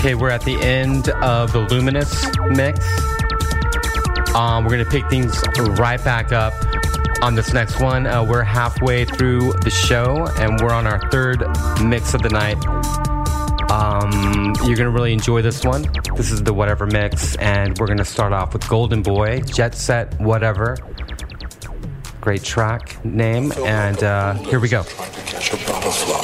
Okay, we're at the end of the Luminous mix. We're going to pick things right back up on this next one. We're halfway through the show, and we're on our third mix of the night. You're going to really enjoy this one. This is the Whatever mix, and we're going to start off with Golden Boy, Jet Set Whatever. Great track name, and here we go.